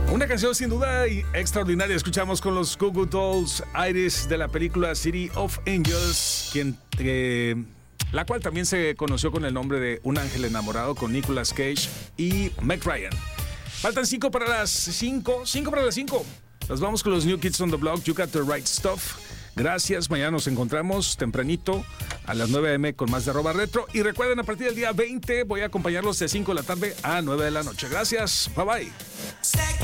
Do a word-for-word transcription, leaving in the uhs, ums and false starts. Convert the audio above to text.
Una canción sin duda y extraordinaria. Escuchamos con los Goo Goo Dolls, Iris, de la película City of Angels, quien, eh, la cual también se conoció con el nombre de Un ángel enamorado, con Nicolas Cage y Meg Ryan. Faltan cinco para las cinco, cinco para las cinco. Nos vamos con los New Kids on the Block, You Got the Right Stuff. Gracias, mañana nos encontramos tempranito a las nueve a.m. con más de Arroba Retro. Y recuerden, a partir del día veinte voy a acompañarlos de cinco de la tarde a nueve de la noche. Gracias, bye bye.